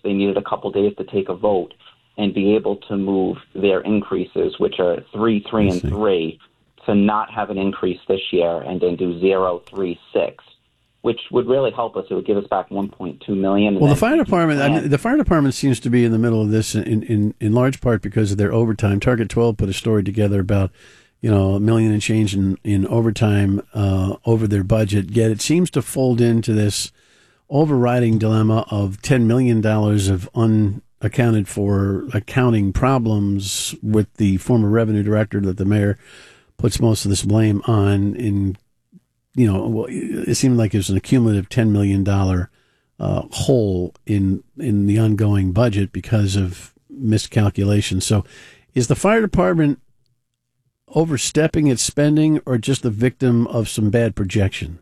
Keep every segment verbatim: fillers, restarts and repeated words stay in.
they needed a couple days to take a vote and be able to move their increases, which are three, three, and three, to not have an increase this year and then do zero, three, six, which would really help us. It would give us back one point two million dollars. Well, the fire department, I mean, the fire department seems to be in the middle of this in, in, in large part because of their overtime. Target twelve put a story together about, you know, a million and change in, in overtime uh, over their budget. Yet it seems to fold into this overriding dilemma of ten million dollars of unaccounted for accounting problems with the former revenue director that the mayor puts most of this blame on. In, you know, it seemed like it was an accumulative ten million dollars uh, hole in in the ongoing budget because of miscalculation. So is the fire department overstepping its spending or just the victim of some bad projection?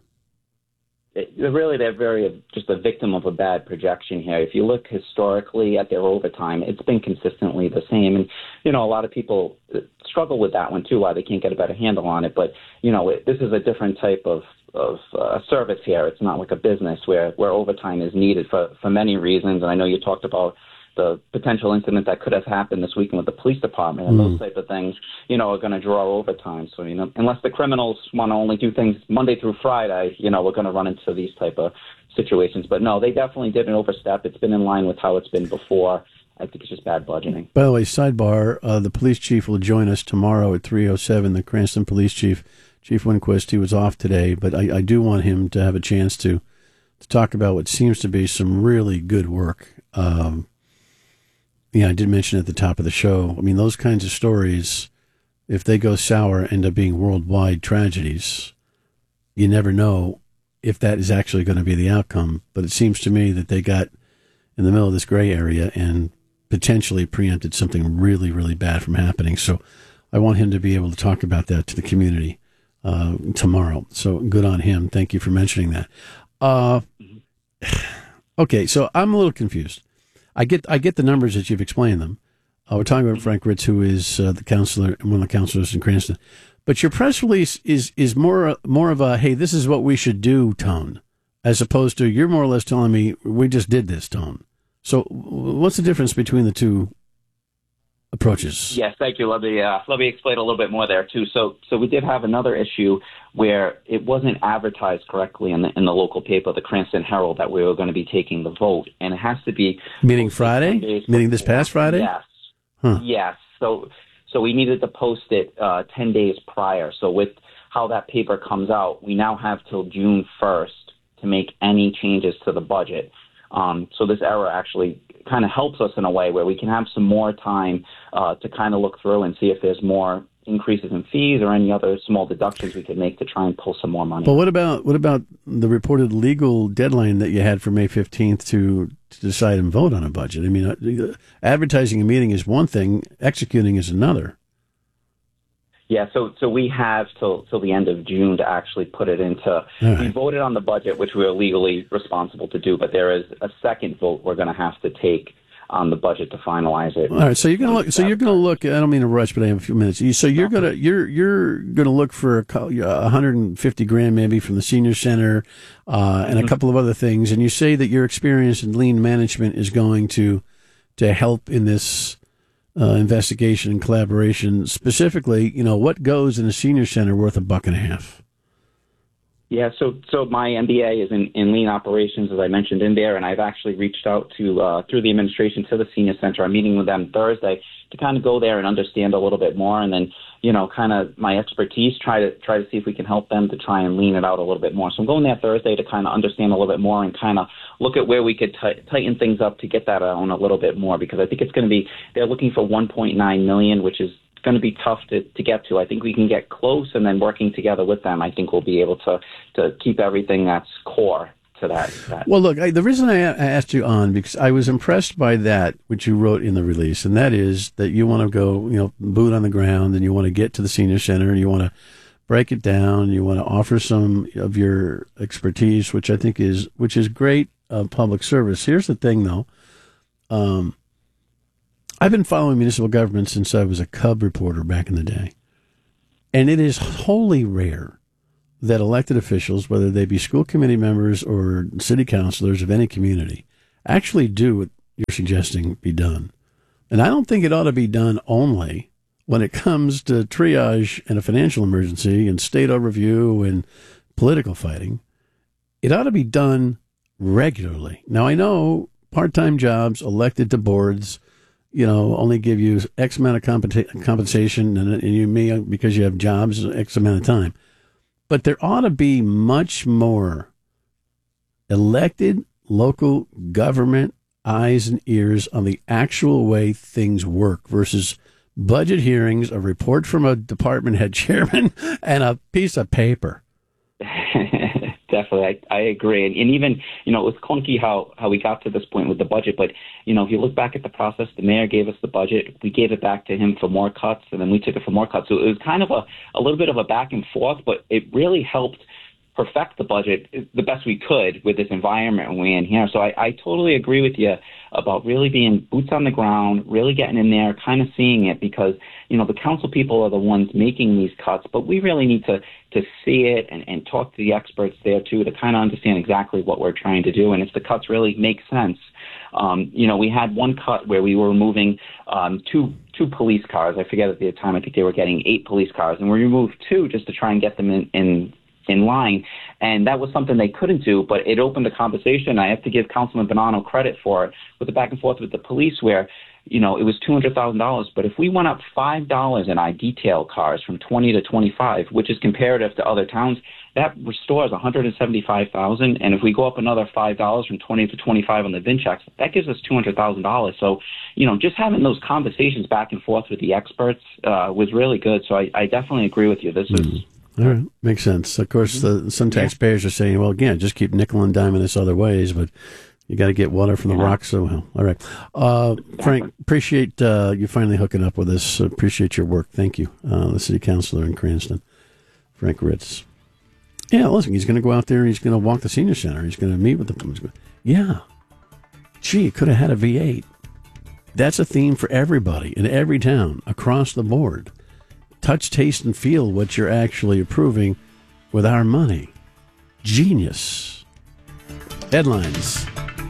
It, really, they're very just a victim of a bad projection here. If you look historically at their overtime, it's been consistently the same. And, you know, a lot of people struggle with that one, too, why they can't get a better handle on it. But, you know, it, this is a different type of, of uh, service here. It's not like a business where, where overtime is needed for, for many reasons. And I know you talked about the potential incident that could have happened this weekend with the police department, and mm. those type of things, you know, are going to draw overtime. So, you know, unless the criminals want to only do things Monday through Friday, you know, we're going to run into these type of situations. But no, they definitely didn't overstep. It's been in line with how it's been before. I think it's just bad budgeting. By the way, sidebar, uh, the police chief will join us tomorrow at three oh seven, the Cranston police chief, Chief Winquist. He was off today, but I, I do want him to have a chance to, to talk about what seems to be some really good work. Um, Yeah, I did mention at the top of the show. I mean, those kinds of stories, if they go sour, end up being worldwide tragedies. You never know if that is actually going to be the outcome. But it seems to me that they got in the middle of this gray area and potentially preempted something really, really bad from happening. So I want him to be able to talk about that to the community uh, tomorrow. So good on him. Thank you for mentioning that. Uh, okay, so I'm a little confused. I get I get the numbers as you've explained them. Uh, we're talking about Frank Ritz, who is uh, the counselor, one of the counselors in Cranston. But your press release is is more more of a, hey, this is what we should do tone, as opposed to you're more or less telling me we just did this tone. So what's the difference between the two approaches? Yes, thank you. Let me, uh, let me explain a little bit more there, too. So so we did have another issue where it wasn't advertised correctly in the in the local paper, the Cranston Herald, that we were going to be taking the vote. And it has to be... Meaning Friday? Meaning this past Friday? Yes. Huh. Yes. So, so we needed to post it uh, ten days prior. So with how that paper comes out, we now have till June first to make any changes to the budget. Um, so this error actually kind of helps us in a way where we can have some more time uh, to kind of look through and see if there's more increases in fees or any other small deductions we could make to try and pull some more money. But what about what about the reported legal deadline that you had for May fifteenth to, to decide and vote on a budget? I mean, uh, advertising a meeting is one thing, executing is another. Yeah, so so we have till till the end of June to actually put it into. Right. We voted on the budget, which we are legally responsible to do, but there is a second vote we're going to have to take on the budget to finalize it. All right, so you're going to look. So you're going to look. I don't mean to rush, but I have a few minutes. So you're going to you're you're going to look for a one hundred fifty grand maybe from the senior center, uh, and mm-hmm. a couple of other things. And you say that your experience in lean management is going to to help in this. Uh, investigation and collaboration. Specifically, you know, what goes in a senior center worth a buck and a half? Yeah, so so my M B A is in, in lean operations, as I mentioned in there, and I've actually reached out to, uh, through the administration to the senior center. I'm meeting with them Thursday to kind of go there and understand a little bit more, and then, you know, kind of my expertise, try to try to see if we can help them to try and lean it out a little bit more. So I'm going there Thursday to kind of understand a little bit more and kind of look at where we could t- tighten things up to get that on a little bit more, because I think it's going to be, they're looking for one point nine million dollars, which is going to be tough to, to get to. I think we can get close, and then working together with them, I think we'll be able to, to keep everything that's core to that. that. Well, look, I, the reason I, I asked you on, because I was impressed by that, which you wrote in the release, and that is that you want to go, you know, boot on the ground, and you want to get to the senior center, and you want to break it down, you want to offer some of your expertise, which I think is, which is great uh, public service. Here's the thing, though. Um, I've been following municipal government since I was a Cub reporter back in the day. And it is wholly rare that elected officials, whether they be school committee members or city councilors of any community, actually do you're suggesting be done. And I don't think it ought to be done only when it comes to triage and a financial emergency and state overview and political fighting. It ought to be done regularly. Now, I know part-time jobs elected to boards, you know, only give you X amount of compensa- compensation, and, and you may, because you have jobs, X amount of time. But there ought to be much more elected local government eyes and ears on the actual way things work versus budget hearings, a report from a department head chairman, and a piece of paper. Definitely, I, I agree. And, and even, you know, it was clunky how, how we got to this point with the budget. But, you know, if you look back at the process, the mayor gave us the budget. We gave it back to him for more cuts, and then we took it for more cuts. So it was kind of a, a little bit of a back and forth, but it really helped perfect the budget the best we could with this environment we're in here. So I, I totally agree with you about really being boots on the ground, really getting in there, kind of seeing it, because, you know, the council people are the ones making these cuts, but we really need to, to see it and, and talk to the experts there, too, to kind of understand exactly what we're trying to do. And if the cuts really make sense, um, you know, we had one cut where we were removing um, two two police cars. I forget at the time, I think they were getting eight police cars, and we removed two just to try and get them in, in in line, and that was something they couldn't do, but it opened a conversation. I have to give Councilman Bonanno credit for it, with the back and forth with the police where, you know, it was two hundred thousand dollars, but if we went up five dollars in our detail cars from twenty to twenty-five, which is comparative to other towns, that restores one hundred seventy-five thousand dollars, and if we go up another five dollars from twenty to twenty-five on the VIN checks, that gives us two hundred thousand dollars. So, you know, just having those conversations back and forth with the experts uh, was really good, so I, I definitely agree with you. This mm. is... All right, makes sense. Of course, the, some taxpayers yeah. are saying, well, again, just keep nickel and diming this other ways, but you got to get water from the yeah. rock. So, well, all right. Uh, Frank, appreciate uh, you finally hooking up with us. Appreciate your work. Thank you. Uh, the city councilor in Cranston, Frank Ritz. Yeah, listen, he's going to go out there and he's going to walk the senior center. He's going to meet with the... Yeah. Gee, could have had a V eight. That's a theme for everybody in every town across the board. Touch, taste, and feel what you're actually approving with our money. Genius. Headlines.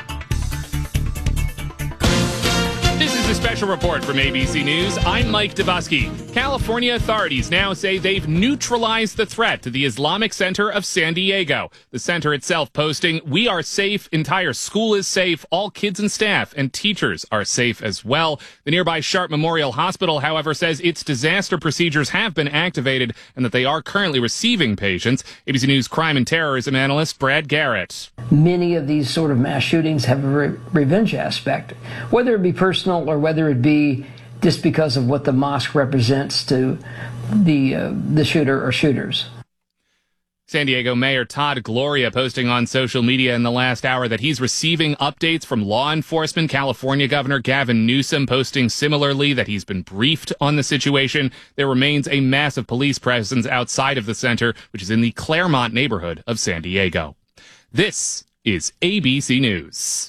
This is a special report from A B C News. I'm Mike Dubusky. California authorities now say they've neutralized the threat to the Islamic Center of San Diego. The center itself posting, "We are safe, entire school is safe, all kids and staff and teachers are safe as well." The nearby Sharp Memorial Hospital, however, says its disaster procedures have been activated and that they are currently receiving patients. A B C News crime and terrorism analyst Brad Garrett. Many of these sort of mass shootings have a re- revenge aspect, whether it be personal or whether it be just because of what the mosque represents to the uh, the shooter or shooters. San Diego Mayor Todd Gloria posting on social media in the last hour that he's receiving updates from law enforcement. California Governor Gavin Newsom posting similarly that he's been briefed on the situation. There remains a massive police presence outside of the center, which is in the Claremont neighborhood of San Diego. This is A B C News.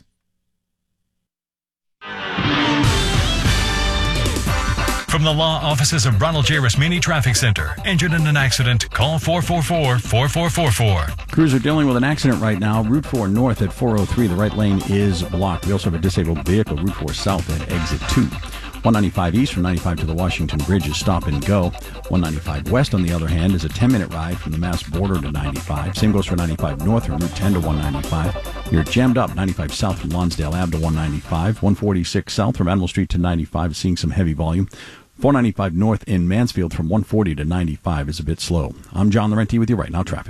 From the law offices of Ronald J. Rasmini Traffic Center. Injured in an accident? Call four four four, four four four four. Crews are dealing with an accident right now. Route four north at four oh three. The right lane is blocked. We also have a disabled vehicle. Route four south at exit two. one ninety-five east from ninety-five to the Washington Bridge is stop and go. one ninety-five west, on the other hand, is a ten-minute ride from the Mass border to ninety-five. Same goes for ninety-five north from Route ten to one ninety-five. You're jammed up ninety-five south from Lonsdale Ave to one ninety-five. one forty-six south from Admiral Street to ninety-five, seeing some heavy volume. four ninety-five north in Mansfield from one forty to ninety-five is a bit slow. I'm John Laurenti with you right now, traffic.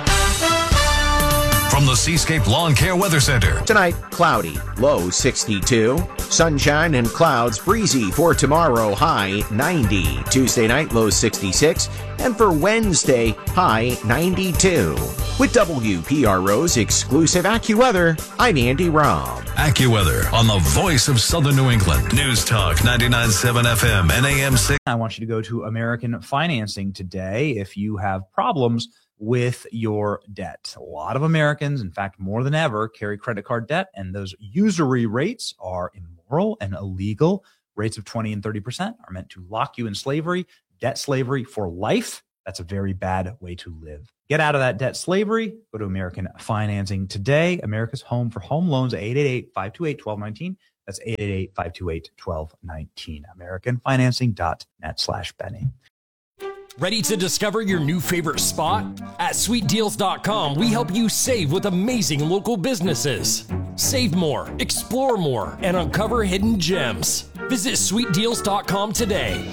From the Seascape Lawn Care Weather Center. Tonight, cloudy, low sixty-two. Sunshine and clouds, breezy for tomorrow, high ninety. Tuesday night, low sixty-six. And for Wednesday, high ninety-two. With W P R O's exclusive AccuWeather, I'm Andy Robb. AccuWeather on the voice of Southern New England. News Talk ninety-nine point seven F M and A M six. I want you to go to American Financing today if you have problems with your debt. A lot of Americans, in fact, more than ever, carry credit card debt, and those usury rates are immoral and illegal. Rates of twenty and thirty percent are meant to lock you in slavery, debt slavery for life. That's a very bad way to live. Get out of that debt slavery. Go to American Financing today. America's home for home loans, eight eight eight, five two eight, one two one nine. That's eight eight eight, five two eight, one two one nine. American Financing dot net slash Benny. Ready to discover your new favorite spot? At sweet deals dot com, we help you save with amazing local businesses. Save more, explore more, and uncover hidden gems. Visit sweet deals dot com today.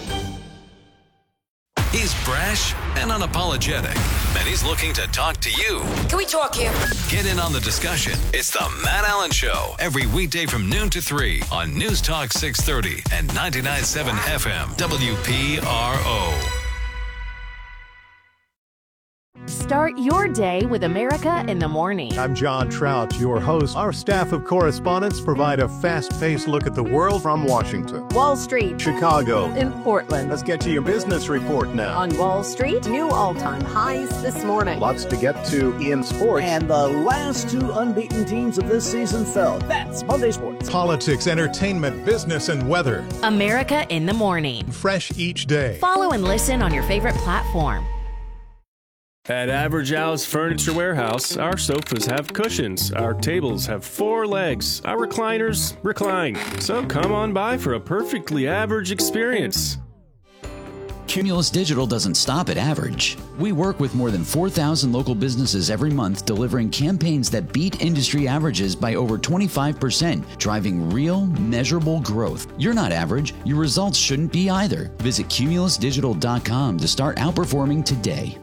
He's brash and unapologetic, and he's looking to talk to you. Can we talk here? Get in on the discussion. It's the Matt Allen Show, every weekday from noon to three on News Talk six thirty and ninety-nine point seven F M W P R O. Start your day with America in the Morning. I'm John Trout, your host. Our staff of correspondents provide a fast-paced look at the world from Washington, Wall Street, Chicago, and Portland. Let's get to your business report now. On Wall Street, new all-time highs this morning. Lots to get to in sports. And the last two unbeaten teams of this season fell. That's Monday Sports. Politics, entertainment, business, and weather. America in the Morning. Fresh each day. Follow and listen on your favorite platform. At Average Al's Furniture Warehouse, our sofas have cushions, our tables have four legs, our recliners recline. So come on by for a perfectly average experience. Cumulus Digital doesn't stop at average. We work with more than four thousand local businesses every month, delivering campaigns that beat industry averages by over twenty-five percent, driving real, measurable growth. You're not average. Your results shouldn't be either. Visit cumulus digital dot com to start outperforming today.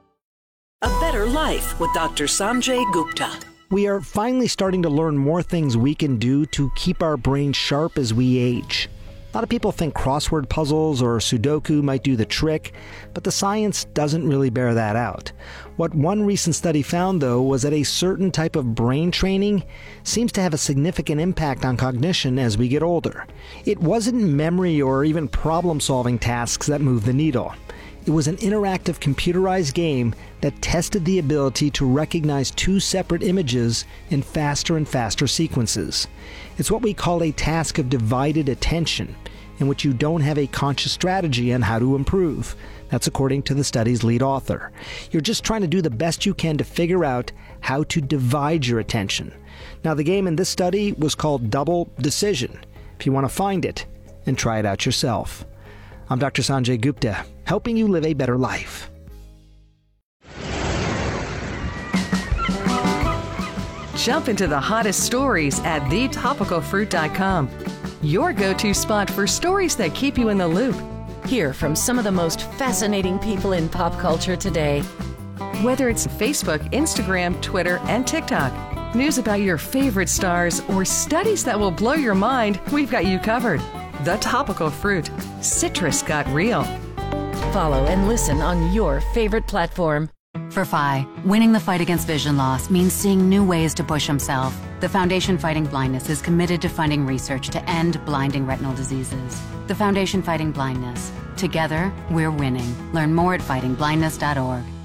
A Better Life with Doctor Sanjay Gupta. We are finally starting to learn more things we can do to keep our brains sharp as we age. A lot of people think crossword puzzles or Sudoku might do the trick, but the science doesn't really bear that out. What one recent study found, though, was that a certain type of brain training seems to have a significant impact on cognition as we get older. It wasn't memory or even problem-solving tasks that moved the needle. It was an interactive computerized game that tested the ability to recognize two separate images in faster and faster sequences. It's what we call a task of divided attention, in which you don't have a conscious strategy on how to improve. That's according to the study's lead author. You're just trying to do the best you can to figure out how to divide your attention. Now, the game in this study was called Double Decision. If you want to find it and try it out yourself. I'm Doctor Sanjay Gupta, helping you live a better life. Jump into the hottest stories at the topical fruit dot com. Your go-to spot for stories that keep you in the loop. Hear from some of the most fascinating people in pop culture today. Whether it's Facebook, Instagram, Twitter, and TikTok, news about your favorite stars, or studies that will blow your mind, we've got you covered. The Topical Fruit. Citrus got real. Follow and listen on your favorite platform. For F I, winning the fight against vision loss means seeing new ways to push himself. The Foundation Fighting Blindness is committed to funding research to end blinding retinal diseases. The Foundation Fighting Blindness. Together, we're winning. Learn more at fighting blindness dot org.